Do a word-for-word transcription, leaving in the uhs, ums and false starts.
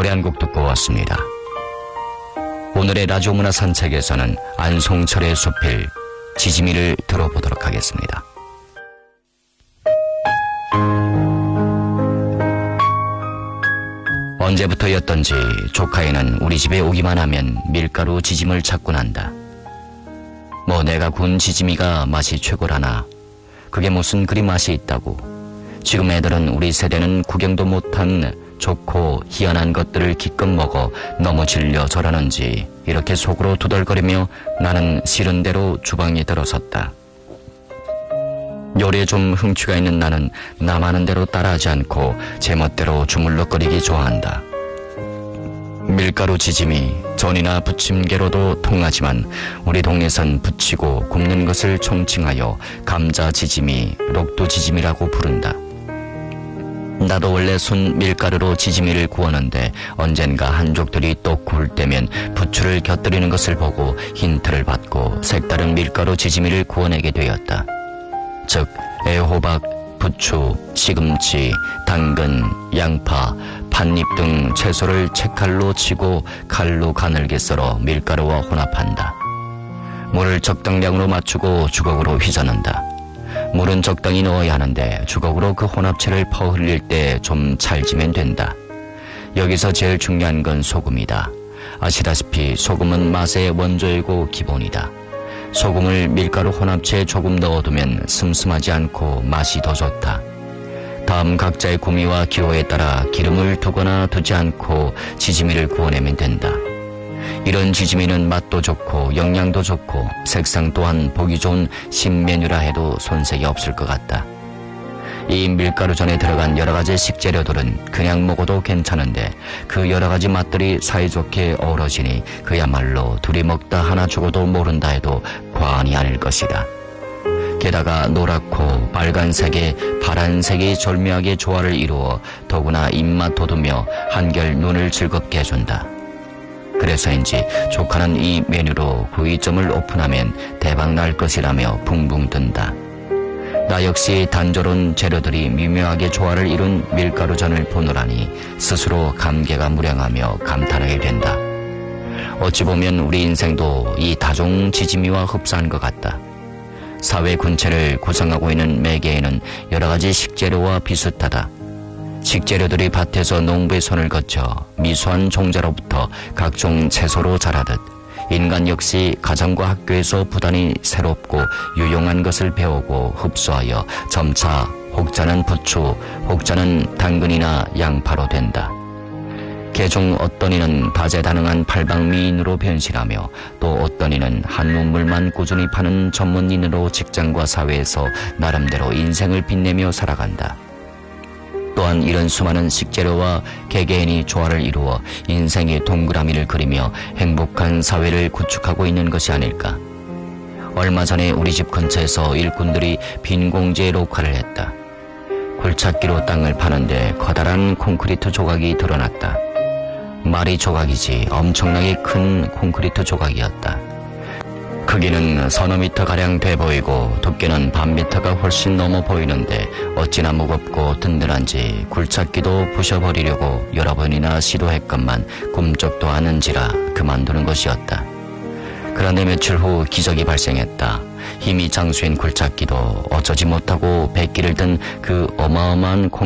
노래 한 곡 듣고 왔습니다. 오늘의 라디오 문화 산책에서는 안송철의 숲필 지지미를 들어보도록 하겠습니다. 언제부터였던지 조카애는 우리 집에 오기만 하면 밀가루 지짐을 찾곤 한다. 뭐 내가 구운 지짐이가 맛이 최고라나 그게 무슨 그리 맛이 있다고. 지금 애들은 우리 세대는 구경도 못한 좋고 희한한 것들을 기껏 먹어 너무 질려 저러는지 이렇게 속으로 두덜거리며 나는 싫은 대로 주방에 들어섰다. 요리에 좀 흥취가 있는 나는 남 하는 대로 따라하지 않고 제멋대로 주물럭거리기 좋아한다. 밀가루 지짐이 전이나 부침개로도 통하지만 우리 동네선 부치고 굽는 것을 총칭하여 감자 지짐이, 록두 지짐이라고 부른다. 나도 원래 순 밀가루로 지짐이를 구웠는데 언젠가 한족들이 또 구울 때면 부추를 곁들이는 것을 보고 힌트를 받고 색다른 밀가루 지짐이를 구워내게 되었다. 즉 애호박, 부추, 시금치, 당근, 양파, 팥잎 등 채소를 채칼로 치고 칼로 가늘게 썰어 밀가루와 혼합한다. 물을 적당량으로 맞추고 주걱으로 휘저는다. 물은 적당히 넣어야 하는데 주걱으로 그 혼합체를 퍼흘릴 때 좀 찰지면 된다. 여기서 제일 중요한 건 소금이다. 아시다시피 소금은 맛의 원조이고 기본이다. 소금을 밀가루 혼합체에 조금 넣어두면 슴슴하지 않고 맛이 더 좋다. 다음 각자의 구미와 기호에 따라 기름을 두거나 두지 않고 지짐이를 구워내면 된다. 이런 지짐이는 맛도 좋고 영양도 좋고 색상 또한 보기 좋은 신메뉴라 해도 손색이 없을 것 같다. 이 밀가루전에 들어간 여러가지 식재료들은 그냥 먹어도 괜찮은데 그 여러가지 맛들이 사이좋게 어우러지니 그야말로 둘이 먹다 하나 죽어도 모른다 해도 과언이 아닐 것이다. 게다가 노랗고 빨간색에 파란색이 절묘하게 조화를 이루어 더구나 입맛 돋우며 한결 눈을 즐겁게 해준다. 그래서인지 조카는 이 메뉴로 구이점을 오픈하면 대박 날 것이라며 붕붕 뜬다. 나 역시 단조로운 재료들이 미묘하게 조화를 이룬 밀가루전을 보노라니 스스로 감개가 무량하며 감탄하게 된다. 어찌 보면 우리 인생도 이 다종 지짐이와 흡사한 것 같다. 사회 군체를 구성하고 있는 매개에는 여러가지 식재료와 비슷하다. 식재료들이 밭에서 농부의 손을 거쳐 미소한 종자로부터 각종 채소로 자라듯 인간 역시 가정과 학교에서 부단히 새롭고 유용한 것을 배우고 흡수하여 점차 혹자는 부추, 혹자는 당근이나 양파로 된다. 개종 어떤 이는 다재다능한 팔방미인으로 변신하며 또 어떤 이는 한문물만 꾸준히 파는 전문인으로 직장과 사회에서 나름대로 인생을 빛내며 살아간다. 또한 이런 수많은 식재료와 개개인이 조화를 이루어 인생의 동그라미를 그리며 행복한 사회를 구축하고 있는 것이 아닐까. 얼마 전에 우리 집 근처에서 일꾼들이 빈 공지에 녹화를 했다. 굴착기로 땅을 파는데 커다란 콘크리트 조각이 드러났다. 말이 조각이지 엄청나게 큰 콘크리트 조각이었다. 크기는 서너 미터가량 돼 보이고 두께는 반 미터가 훨씬 넘어 보이는데 어찌나 무겁고 든든한지 굴착기도 부셔버리려고 여러 번이나 시도했건만 꿈쩍도 않은지라 그만두는 것이었다. 그런데 며칠 후 기적이 발생했다. 힘이 장수인 굴착기도 어쩌지 못하고 백기를 든 그 어마어마한